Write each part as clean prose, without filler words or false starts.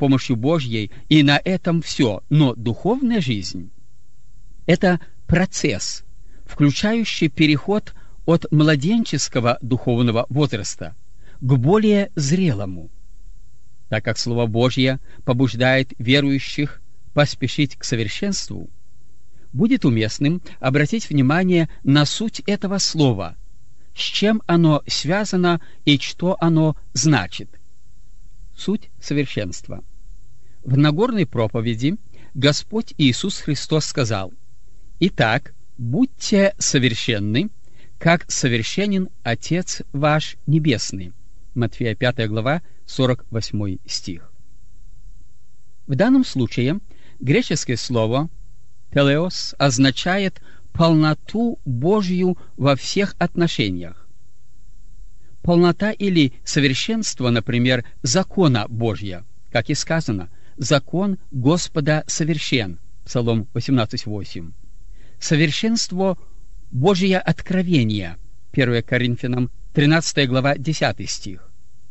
помощью Божьей, и на этом все. Но духовная жизнь — это процесс, включающий переход от младенческого духовного возраста к более зрелому. Так как Слово Божье побуждает верующих поспешить к совершенству, будет уместным обратить внимание на суть этого слова, с чем оно связано и что оно значит. Суть совершенства. В Нагорной проповеди Господь Иисус Христос сказал: «Итак, будьте совершенны, как совершенен Отец ваш Небесный». Матфея 5 глава, 48 стих. В данном случае греческое слово «телеос» означает полноту Божью во всех отношениях. Полнота или совершенство, например, закона Божья, как и сказано, «Закон Господа совершен» Псалом 18:8. Совершенство Божье откровение 1 Коринфянам 13 глава 10 стих.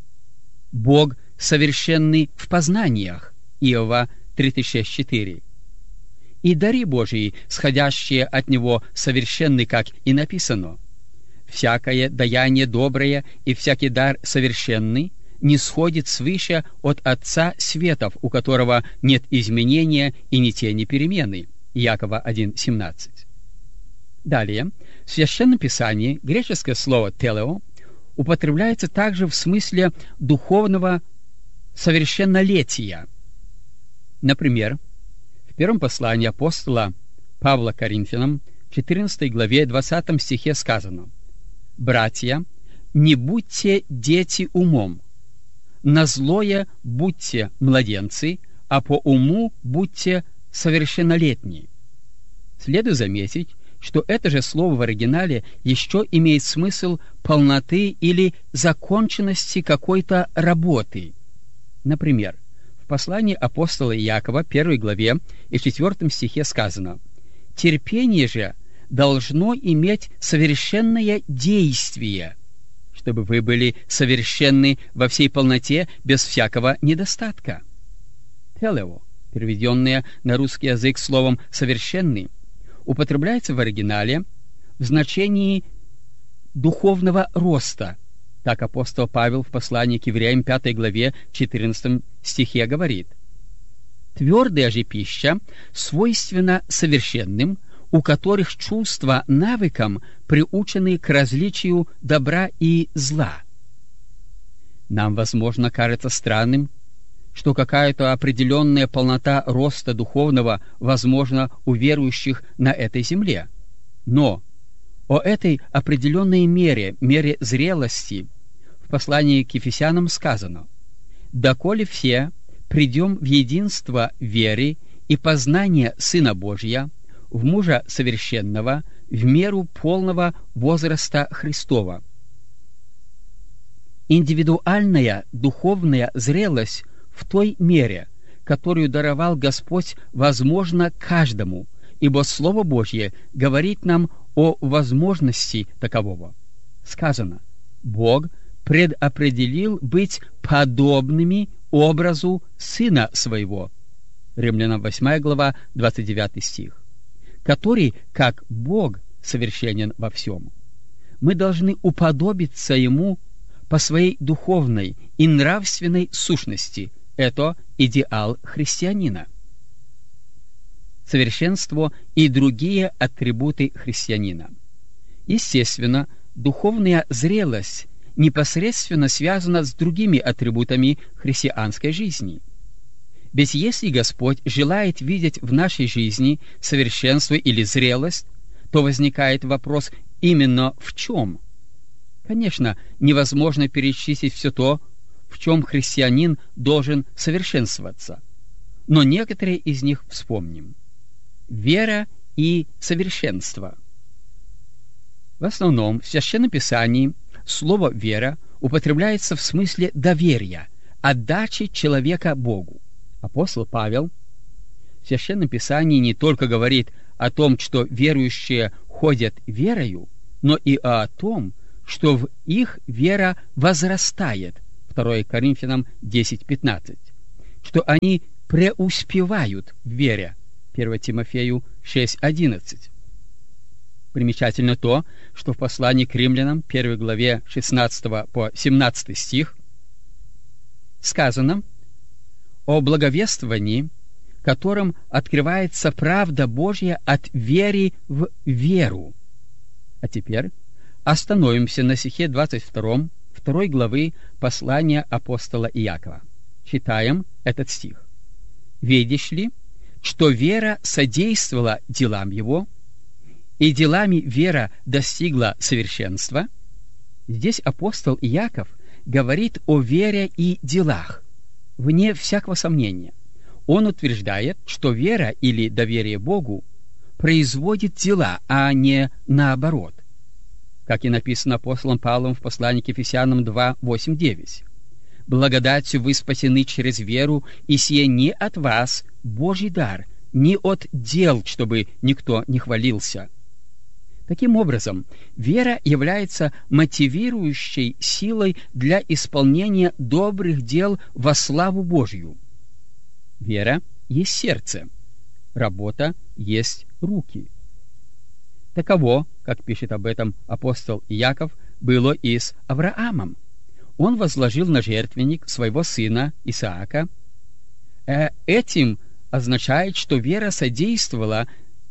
Бог совершенный в познаниях Иова 36:4. И дары Божии, сходящие от Него, совершенны, как и написано: «Всякое даяние доброе и всякий дар совершенный не сходит свыше от Отца светов, у которого нет изменения и ни тени перемены». Иакова 1:17. Далее, в Священном Писании греческое слово «телео» употребляется также в смысле духовного совершеннолетия. Например, в первом послании апостола Павла к Коринфянам, 14 главе 20 стихе сказано: «Братья, не будьте дети умом, на злое будьте младенцы, а по уму будьте совершеннолетние». Следует заметить, что это же слово в оригинале еще имеет смысл полноты или законченности какой-то работы. Например, в послании апостола Иакова, 1 главе и 4 стихе сказано: «Терпение же должно иметь совершенное действие, чтобы вы были совершенны во всей полноте, без всякого недостатка». «Телео», переведенное на русский язык словом «совершенный», употребляется в оригинале в значении духовного роста. Так апостол Павел в послании к Евреям 5 главе 14 стихе говорит: «Твердая же пища свойственна совершенным, у которых чувства навыком приучены к различию добра и зла». Нам, возможно, кажется странным, что какая-то определенная полнота роста духовного возможна у верующих на этой земле. Но о этой определенной мере зрелости в послании к Ефесянам сказано: «Доколе все придем в единство веры и познания Сына Божия, в мужа совершенного, в меру полного возраста Христова». Индивидуальная духовная зрелость в той мере, которую даровал Господь, возможно каждому, ибо Слово Божье говорит нам о возможности такового. Сказано: «Бог предопределил быть подобными образу Сына Своего». Римлянам 8 глава, 29 стих. «Который, как Бог, совершенен во всем». Мы должны уподобиться Ему по своей духовной и нравственной сущности. Это идеал христианина. Совершенство и другие атрибуты христианина. Естественно, духовная зрелость непосредственно связана с другими атрибутами христианской жизни. Ведь если Господь желает видеть в нашей жизни совершенство или зрелость, то возникает вопрос именно в чем? Конечно, невозможно перечислить все то, в чем христианин должен совершенствоваться, но некоторые из них вспомним. Вера и совершенство. В основном в Священном Писании слово «вера» употребляется в смысле доверия, отдачи человека Богу. Апостол Павел в Священном Писании не только говорит о том, что верующие ходят верою, но и о том, что в их вера возрастает. 2 Коринфянам 10:15. что они преуспевают в вере. 1 Тимофею 6:11. Примечательно то, что в послании к римлянам, 1 главе 16 по 17 стих, сказано о благовествовании, которым открывается правда Божья от веры в веру. А теперь остановимся на стихе 22 2 главы послания апостола Иакова. Читаем этот стих. «Видишь ли, что вера содействовала делам его, и делами вера достигла совершенства». Здесь апостол Иаков говорит о вере и делах, вне всякого сомнения. Он утверждает, что вера или доверие Богу производит дела, а не наоборот. Как и написано апостолом Павлом в послании к Ефесянам 2:8-9. «Благодатью вы спасены через веру, и сие не от вас, Божий дар, не от дел, чтобы никто не хвалился». Таким образом, вера является мотивирующей силой для исполнения добрых дел во славу Божью. Вера есть сердце, работа есть руки. Таково, как пишет об этом апостол Иаков, было и с Авраамом. Он возложил на жертвенник своего сына Исаака. Этим означает, что вера содействовала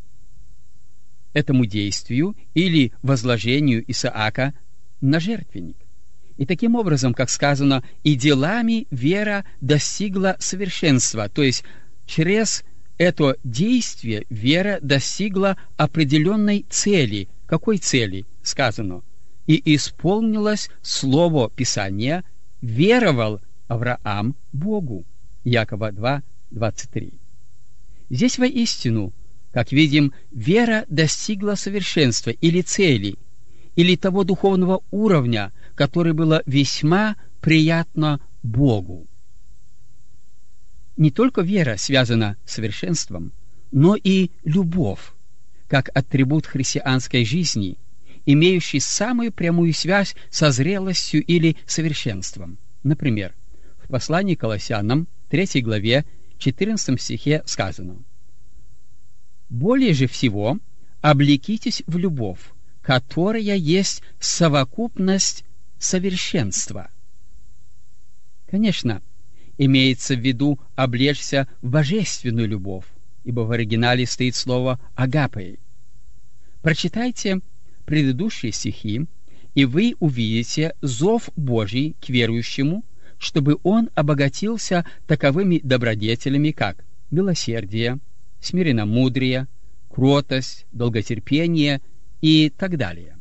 этому действию или возложению Исаака на жертвенник. И таким образом, как сказано, и делами вера достигла совершенства, то есть через это действие вера достигла определенной цели. Какой цели? Сказано, и исполнилось слово Писания, веровал Авраам Богу. Иакова 2:23. Здесь воистину, как видим, вера достигла совершенства или цели, или того духовного уровня, который было весьма приятно Богу. Не только вера связана с совершенством, но и любовь, как атрибут христианской жизни, имеющий самую прямую связь со зрелостью или совершенством. Например, в послании к Колоссянам, 3 главе, 14 стихе сказано: «Более же всего облекитесь в любовь, которая есть совокупность совершенства». Конечно, имеется в виду облечься в божественную любовь, ибо в оригинале стоит слово «агапей». Прочитайте предыдущие стихи, и вы увидите зов Божий к верующему, чтобы он обогатился таковыми добродетелями, как милосердие, смиренномудрие, кротость, долготерпение и так далее.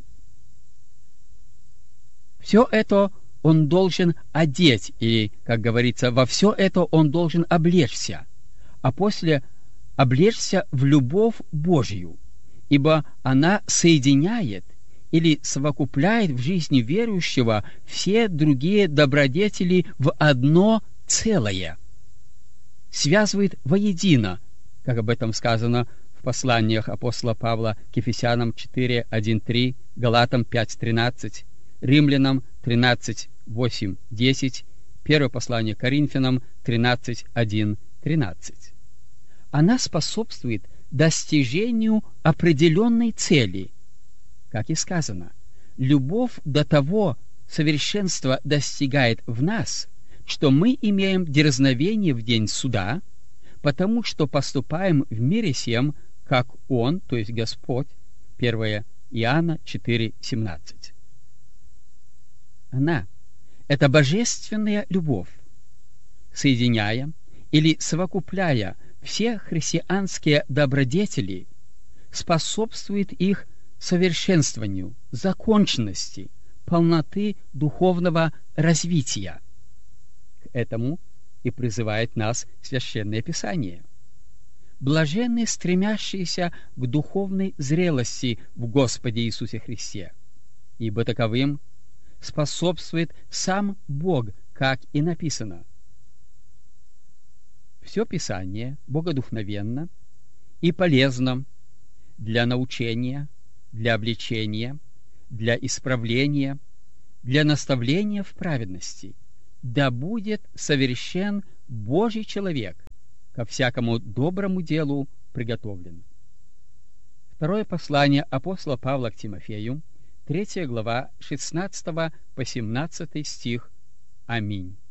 Все это он должен одеть, и, как говорится, во все это он должен облечься, а после облечься в любовь Божью, ибо она соединяет или совокупляет в жизни верующего все другие добродетели в одно целое, связывает воедино, как об этом сказано в посланиях апостола Павла к Ефесянам 4:1-3, Галатам 5:13, Римлянам 13:8-10, первое послание к Коринфянам 13:1-13. Она способствует достижению определенной цели. Как и сказано, любовь до того совершенства достигает в нас, что мы имеем дерзновение в день суда, потому что поступаем в мире сем, как Он, то есть Господь. 1 Иоанна 4:17. Она — это божественная любовь, соединяя или совокупляя все христианские добродетели, способствует их совершенствованию, законченности, полноты духовного развития. К этому и призывает нас Священное Писание. Блаженны стремящиеся к духовной зрелости в Господе Иисусе Христе, ибо таковым способствует сам Бог, как и написано: «Все Писание богодухновенно и полезно для научения, для обличения, для исправления, для наставления в праведности, да будет совершен Божий человек ко всякому доброму делу приготовлен. Второе послание апостола Павла к Тимофею, 3 глава, 16 по 17 стих. Аминь.